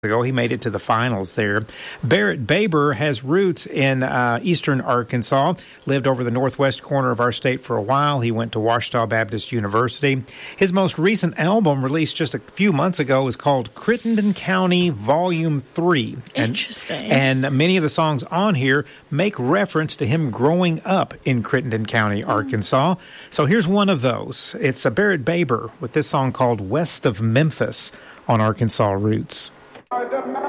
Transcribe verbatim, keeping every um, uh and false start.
ago. He made it to the finals there. Barrett Baber has roots in uh, eastern Arkansas, lived over the northwest corner of our state for a while. He went to Ouachita Baptist University. His most recent album, released just a few months ago, is called Crittenden County Volume three. And, Interesting. And many of the songs on here make reference to him growing up in Crittenden County, Arkansas. So here's one of those. It's a Barrett Baber with this song called West of Memphis on Arkansas Roots. The